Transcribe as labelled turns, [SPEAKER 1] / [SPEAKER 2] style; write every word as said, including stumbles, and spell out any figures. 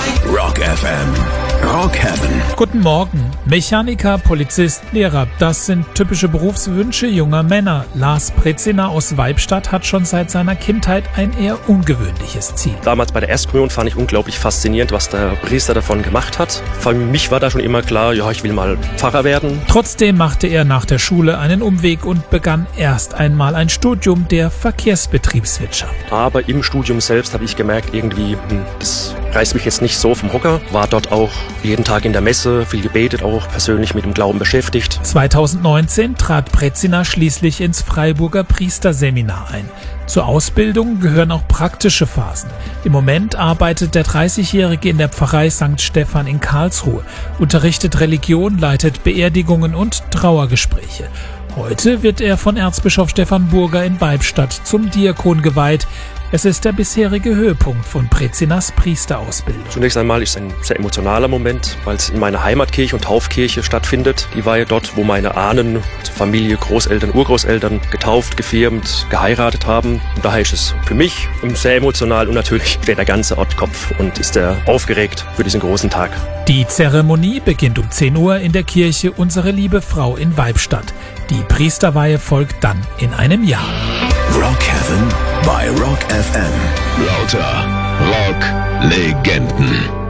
[SPEAKER 1] Rock F M. Rock Heaven.
[SPEAKER 2] Guten Morgen. Mechaniker, Polizist, Lehrer. Das sind typische Berufswünsche junger Männer. Lars Brezina aus Weibstadt hat schon seit seiner Kindheit ein eher ungewöhnliches Ziel.
[SPEAKER 3] Damals bei der Erstkommunion fand ich unglaublich faszinierend, was der Priester davon gemacht hat. Für mich war da schon immer klar, ja, ich will mal Pfarrer werden.
[SPEAKER 2] Trotzdem machte er nach der Schule einen Umweg und begann erst einmal ein Studium der Verkehrsbetriebswirtschaft.
[SPEAKER 3] Aber im Studium selbst habe ich gemerkt, irgendwie, das reißt mich jetzt nicht so vom Hocker. War dort auch jeden Tag in der Messe, viel gebetet, auch persönlich mit dem Glauben beschäftigt.
[SPEAKER 2] zweitausendneunzehn trat Brezina schließlich ins Freiburger Priesterseminar ein. Zur Ausbildung gehören auch praktische Phasen. Im Moment arbeitet der dreißigjährige in der Pfarrei Sankt Stephan in Karlsruhe, unterrichtet Religion, leitet Beerdigungen und Trauergespräche. Heute wird er von Erzbischof Stefan Burger in Weibstadt zum Diakon geweiht. Es ist der bisherige Höhepunkt von Brezinas Priesterausbildung.
[SPEAKER 3] Zunächst einmal ist es ein sehr emotionaler Moment, weil es in meiner Heimatkirche und Taufkirche stattfindet. Die war ja dort, wo meine Ahnen, also Familie, Großeltern, Urgroßeltern getauft, gefirmt, geheiratet haben. Und daher ist es für mich sehr emotional und natürlich steht der ganze Ort Kopf und ist er aufgeregt für diesen großen Tag.
[SPEAKER 2] Die Zeremonie beginnt um zehn Uhr in der Kirche Unsere Liebe Frau in Weibstadt. Die Priesterweihe folgt dann in einem Jahr.
[SPEAKER 1] Rock Heaven bei Rock F M. Lauter Rock-Legenden.